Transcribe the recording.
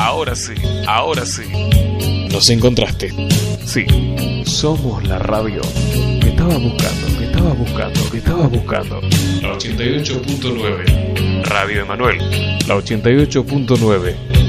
Ahora sí, ahora sí. Nos encontraste. Sí, somos la radio que estabas buscando. La 88.9. Radio Emanuel, la 88.9.